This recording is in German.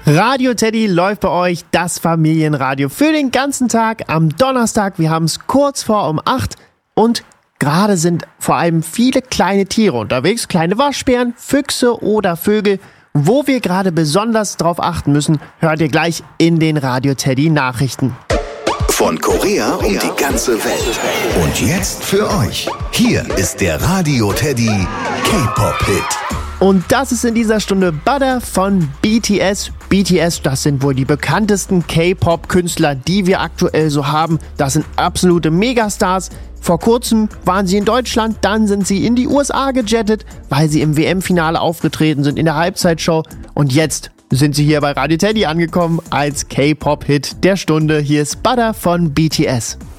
Radio Teddy läuft bei euch, das Familienradio für den ganzen Tag am Donnerstag. Wir haben es kurz vor um 8 und gerade sind vor allem viele kleine Tiere unterwegs, kleine Waschbären, Füchse oder Vögel. Wo wir gerade besonders drauf achten müssen, hört ihr gleich in den Radio Teddy Nachrichten. Von Korea um die ganze Welt. Und jetzt für euch. Hier ist der Radio Teddy K-Pop-Hit. Und das ist in dieser Stunde Butter von BTS. BTS, das sind wohl die bekanntesten K-Pop-Künstler, die wir aktuell so haben. Das sind absolute Megastars. Vor kurzem waren sie in Deutschland, dann sind sie in die USA gejettet, weil sie im WM-Finale aufgetreten sind in der Halbzeitshow. Und jetzt sind sie hier bei Radio Teddy angekommen als K-Pop-Hit der Stunde. Hier ist Butter von BTS.